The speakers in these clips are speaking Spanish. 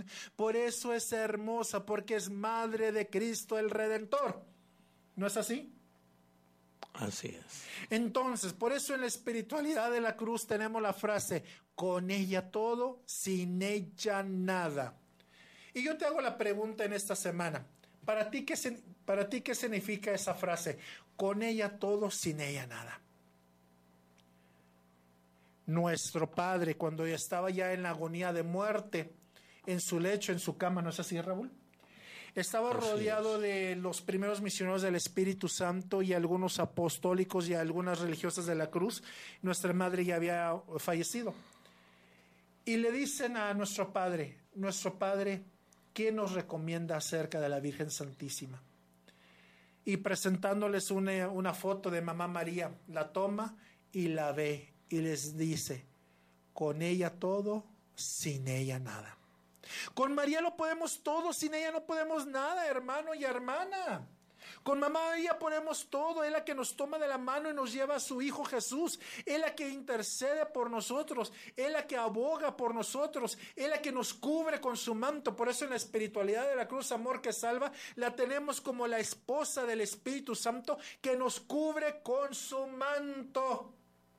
Virgen. Por eso es hermosa, porque es madre de Cristo el Redentor. ¿No es así? Así es. Entonces, por eso en la espiritualidad de la cruz tenemos la frase, con ella todo, sin ella nada. Y yo te hago la pregunta en esta semana, ¿para ti qué significa esa frase? Con ella todo, sin ella nada. Nuestro Padre, cuando ya estaba ya en la agonía de muerte, en su lecho, en su cama, ¿no es así, Raúl? Estaba rodeado de los primeros misioneros del Espíritu Santo y algunos apostólicos y algunas religiosas de la cruz. Nuestra madre ya había fallecido. Y le dicen a nuestro Padre, ¿qué nos recomienda acerca de la Virgen Santísima? Y presentándoles una foto de Mamá María, la toma y la ve y les dice, con ella todo, sin ella nada. Con María lo podemos todo, sin ella no podemos nada, hermano y hermana. Con Mamá María podemos todo, es la que nos toma de la mano y nos lleva a su Hijo Jesús, es la que intercede por nosotros, es la que aboga por nosotros, es la que nos cubre con su manto. Por eso en la espiritualidad de la cruz, amor que salva, la tenemos como la esposa del Espíritu Santo que nos cubre con su manto.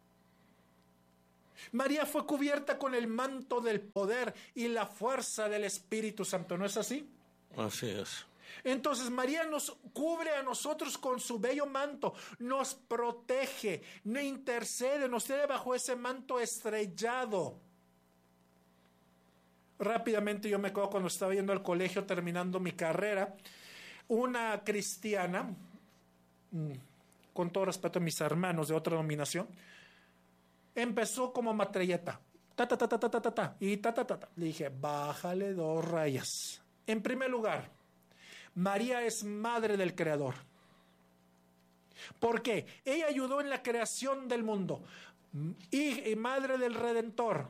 María fue cubierta con el manto del poder y la fuerza del Espíritu Santo, ¿no es así? Así es. Entonces María nos cubre a nosotros con su bello manto, nos protege, nos intercede, nos tiene bajo ese manto estrellado. Rápidamente yo me acuerdo cuando estaba yendo al colegio terminando mi carrera, una cristiana, con todo respeto a mis hermanos de otra denominación, empezó como matralleta, y le dije, bájale 2 rayas. En primer lugar, María es madre del Creador. ¿Por qué? Ella ayudó en la creación del mundo y madre del Redentor.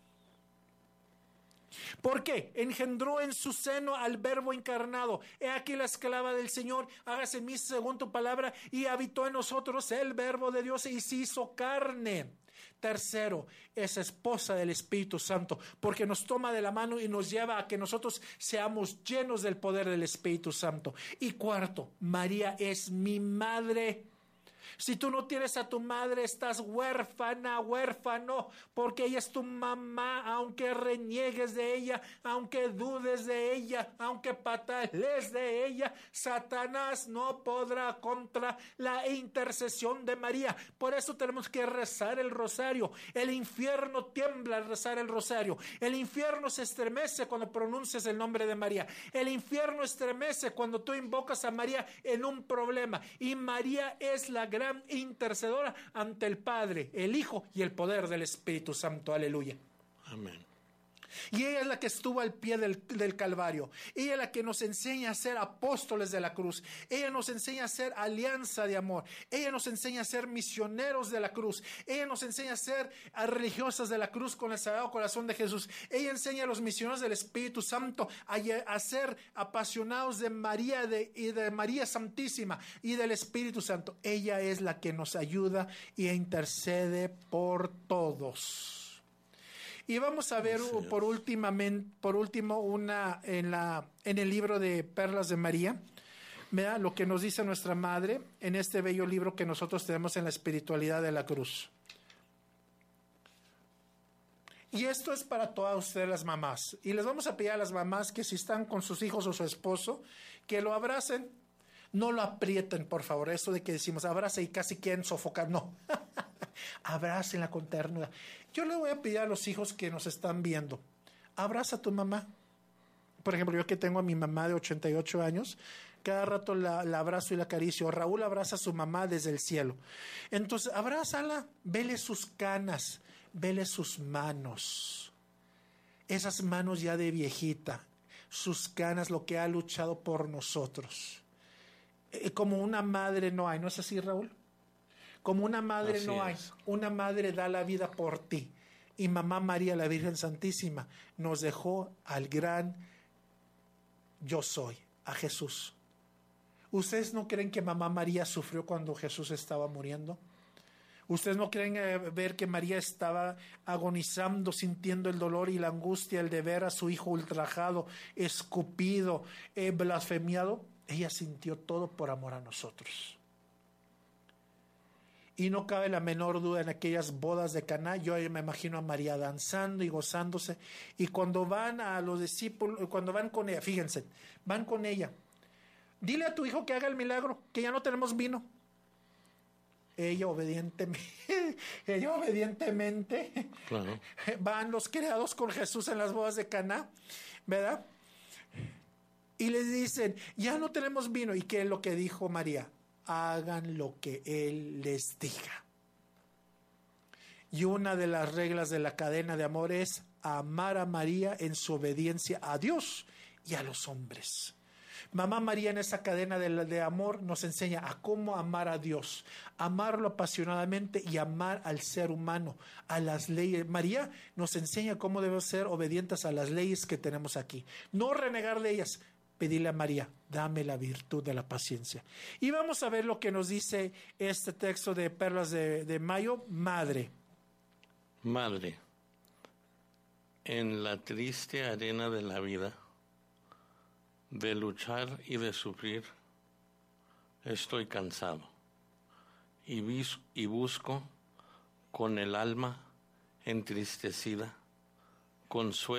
¿Por qué? Engendró en su seno al Verbo encarnado. He aquí la esclava del Señor, hágase en mí según tu palabra, y habitó en nosotros el Verbo de Dios y se hizo carne. Tercero, es esposa del Espíritu Santo, porque nos toma de la mano y nos lleva a que nosotros seamos llenos del poder del Espíritu Santo. Y cuarto, María es mi madre. Si tú no tienes a tu madre, estás huérfana, huérfano, porque ella es tu mamá, aunque reniegues de ella, aunque dudes de ella, aunque patalees de ella, Satanás no podrá contra la intercesión de María. Por eso tenemos que rezar el rosario. El infierno tiembla al rezar el rosario. El infierno se estremece cuando pronuncias el nombre de María. El infierno estremece cuando tú invocas a María en un problema. Y María es la gran intercedora ante el Padre, el Hijo y el poder del Espíritu Santo. Aleluya. Amén. Y ella es la que estuvo al pie del Calvario. Ella es la que nos enseña a ser apóstoles de la cruz. Ella nos enseña a ser alianza de amor. Ella nos enseña a ser misioneros de la cruz. Ella nos enseña a ser religiosas de la cruz con el Sagrado Corazón de Jesús. Ella enseña a los misioneros del Espíritu Santo a ser apasionados de María y de María Santísima y del Espíritu Santo. Ella es la que nos ayuda y intercede por todos. Y vamos a ver por último una en el libro de Perlas de María, ¿verdad? Lo que nos dice nuestra madre en este bello libro que nosotros tenemos en la espiritualidad de la cruz. Y esto es para todas ustedes las mamás. Y les vamos a pedir a las mamás que si están con sus hijos o su esposo, que lo abracen, no lo aprieten, por favor. Eso de que decimos abraza y casi quieren sofocar, no. Abrácenla con ternura. Yo le voy a pedir a los hijos que nos están viendo, abraza a tu mamá. Por ejemplo, yo que tengo a mi mamá de 88 años, cada rato la abrazo y la acaricio. Raúl abraza a su mamá desde el cielo. Entonces, abrázala, vele sus canas, vele sus manos. Esas manos ya de viejita, sus canas, lo que ha luchado por nosotros. Como una madre no hay, ¿no es así, Raúl? Como una madre no hay, una madre da la vida por ti. Y Mamá María, la Virgen Santísima, nos dejó al gran yo soy, a Jesús. ¿Ustedes no creen que Mamá María sufrió cuando Jesús estaba muriendo? Ustedes no creen ver que María estaba agonizando, sintiendo el dolor y la angustia, el de ver a su hijo ultrajado, escupido, blasfemiado. Ella sintió todo por amor a nosotros. Y no cabe la menor duda, en aquellas bodas de Caná, yo me imagino a María danzando y gozándose. Y cuando van a los discípulos, cuando van con ella, fíjense, van con ella. Dile a tu hijo que haga el milagro, que ya no tenemos vino. Ella obedientemente, Claro. van los criados con Jesús en las bodas de Caná, ¿verdad? Y les dicen, ya no tenemos vino. ¿Y qué es lo que dijo María? Hagan lo que Él les diga. Y una de las reglas de la cadena de amor es amar a María en su obediencia a Dios y a los hombres. Mamá María en esa cadena de amor nos enseña a cómo amar a Dios, amarlo apasionadamente y amar al ser humano, a las leyes. María nos enseña cómo debemos ser obedientes a las leyes que tenemos aquí, no renegar de ellas. Pedirle a María, dame la virtud de la paciencia. Y vamos a ver lo que nos dice este texto de Perlas de Mayo. Madre. Madre, en la triste arena de la vida, de luchar y de sufrir, estoy cansado y busco con el alma entristecida consuelo